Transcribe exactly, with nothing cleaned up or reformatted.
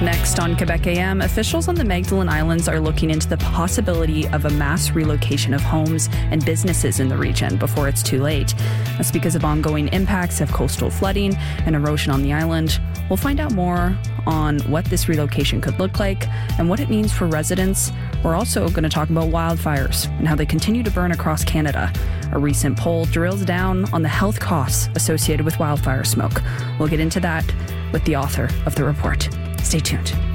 Next on Quebec A M, officials on the Magdalen Islands are looking into the possibility of a mass relocation of homes and businesses in the region before it's too late. That's because of ongoing impacts of coastal flooding and erosion on the island. We'll find out more on what this relocation could look like and what it means for residents. We're also going to talk about wildfires and how they continue to burn across Canada. A recent poll drills down on the health costs associated with wildfire smoke. We'll get into that with the author of the report. Stay tuned.